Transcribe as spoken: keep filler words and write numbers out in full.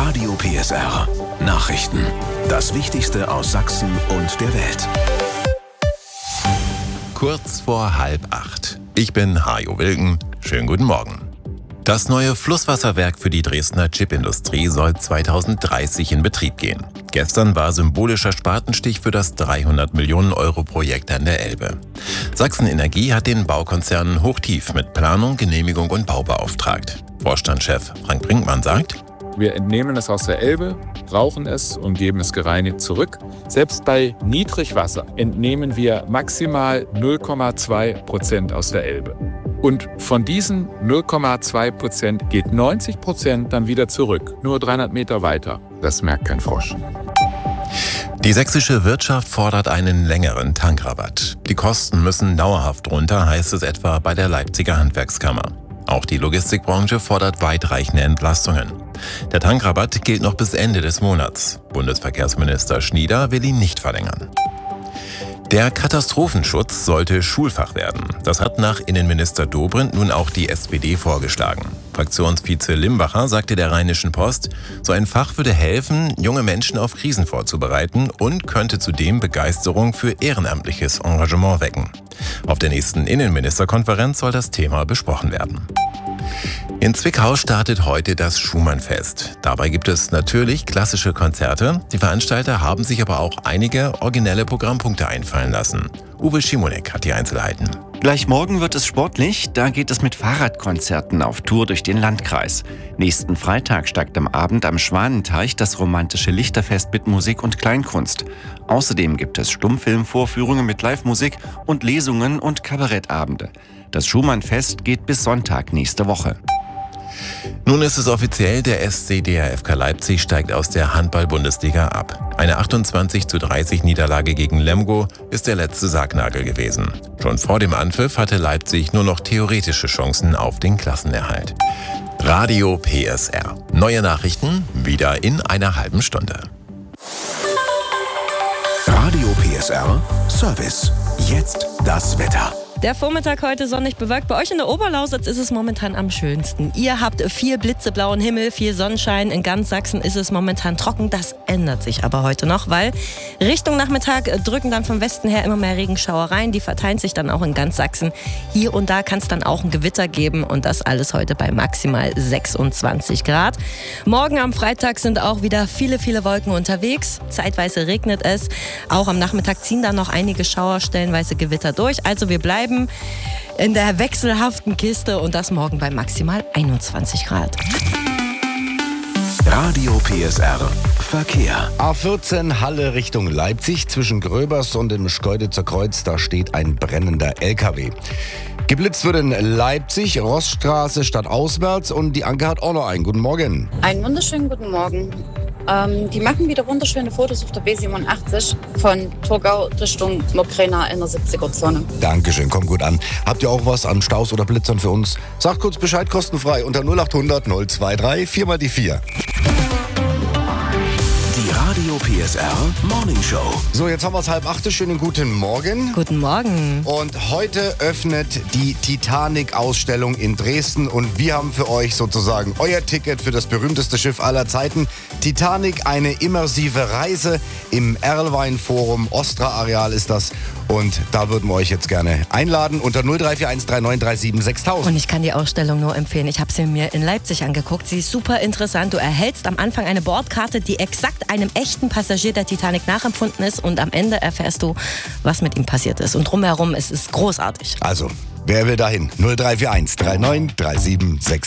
Radio P S R. Nachrichten. Das Wichtigste aus Sachsen und der Welt. Kurz vor halb acht. Ich bin Hajo Wilken. Schönen guten Morgen. Das neue Flusswasserwerk für die Dresdner Chipindustrie soll zweitausenddreißig in Betrieb gehen. Gestern war symbolischer Spatenstich für das dreihundert Millionen Euro Projekt an der Elbe. Sachsen Energie hat den Baukonzern Hochtief mit Planung, Genehmigung und Bau beauftragt. Vorstandschef Frank Brinkmann sagt: Wir entnehmen es aus der Elbe, brauchen es und geben es gereinigt zurück. Selbst bei Niedrigwasser entnehmen wir maximal null Komma zwei Prozent aus der Elbe. Und von diesen null Komma zwei Prozent geht neunzig Prozent dann wieder zurück, nur dreihundert Meter weiter. Das merkt kein Frosch. Die sächsische Wirtschaft fordert einen längeren Tankrabatt. Die Kosten müssen dauerhaft runter, heißt es etwa bei der Leipziger Handwerkskammer. Auch die Logistikbranche fordert weitreichende Entlastungen. Der Tankrabatt gilt noch bis Ende des Monats. Bundesverkehrsminister Schnieder will ihn nicht verlängern. Der Katastrophenschutz sollte Schulfach werden. Das hat nach Innenminister Dobrindt nun auch die S P D vorgeschlagen. Fraktionsvize Limbacher sagte der Rheinischen Post, so ein Fach würde helfen, junge Menschen auf Krisen vorzubereiten und könnte zudem Begeisterung für ehrenamtliches Engagement wecken. Auf der nächsten Innenministerkonferenz soll das Thema besprochen werden. In Zwickau startet heute das Schumann-Fest. Dabei gibt es natürlich klassische Konzerte. Die Veranstalter haben sich aber auch einige originelle Programmpunkte einfallen lassen. Uwe Schimonek hat die Einzelheiten. Gleich morgen wird es sportlich, da geht es mit Fahrradkonzerten auf Tour durch den Landkreis. Nächsten Freitag steigt am Abend am Schwanenteich das romantische Lichterfest mit Musik und Kleinkunst. Außerdem gibt es Stummfilmvorführungen mit Live-Musik und Lesungen und Kabarettabende. Das Schumann-Fest geht bis Sonntag nächste Woche. Nun ist es offiziell, der S C D H F K Leipzig steigt aus der Handball-Bundesliga ab. Eine achtundzwanzig zu dreißig Niederlage gegen Lemgo ist der letzte Sargnagel gewesen. Schon vor dem Anpfiff hatte Leipzig nur noch theoretische Chancen auf den Klassenerhalt. Radio P S R. Neue Nachrichten wieder in einer halben Stunde. Radio P S R Service. Jetzt das Wetter. Der Vormittag heute sonnig bewölkt. Bei euch in der Oberlausitz ist es momentan am schönsten. Ihr habt viel blitzeblauen Himmel, viel Sonnenschein. In ganz Sachsen ist es momentan trocken. Das ändert sich aber heute noch, weil Richtung Nachmittag drücken dann vom Westen her immer mehr Regenschauer rein. Die verteilen sich dann auch in ganz Sachsen. Hier und da kann es dann auch ein Gewitter geben und das alles heute bei maximal sechsundzwanzig Grad. Morgen am Freitag sind auch wieder viele, viele Wolken unterwegs. Zeitweise regnet es. Auch am Nachmittag ziehen dann noch einige Schauer, stellenweise Gewitter durch. Also wir bleiben in der wechselhaften Kiste und das morgen bei maximal einundzwanzig Grad. Radio P S R Verkehr. A vierzehn Halle Richtung Leipzig zwischen Gröbers und dem Schkeuditzer Kreuz, da steht ein brennender L K W. Geblitzt wird in Leipzig, Rossstraße stadtauswärts und die Anke hat auch noch einen. Guten Morgen. Einen wunderschönen guten Morgen. Ähm, die machen wieder wunderschöne Fotos auf der B siebenundachtzig von Torgau Richtung Mokrena in der siebziger-Zone. Dankeschön, kommt gut an. Habt ihr auch was an Staus oder Blitzern für uns? Sagt kurz Bescheid, kostenfrei unter null acht hundert null zwei drei vier mal die vier. Die Radio P S R Morning Show. So, jetzt haben wir es halb acht. Schönen guten Morgen. Guten Morgen. Und heute öffnet die Titanic-Ausstellung in Dresden und wir haben für euch sozusagen euer Ticket für das berühmteste Schiff aller Zeiten. Titanic, eine immersive Reise im Erlwein-Forum. Ostra-Areal ist das. Und da würden wir euch jetzt gerne einladen unter null drei vier eins drei neun drei sieben sechstausend. Und ich kann die Ausstellung nur empfehlen. Ich habe sie mir in Leipzig angeguckt. Sie ist super interessant. Du erhältst am Anfang eine Bordkarte, die exakt einem echten Passagier der Titanic nachempfunden ist. Und am Ende erfährst du, was mit ihm passiert ist. Und drumherum, es ist großartig. Also, wer will dahin? null drei vier eins drei neun drei sieben sechstausend.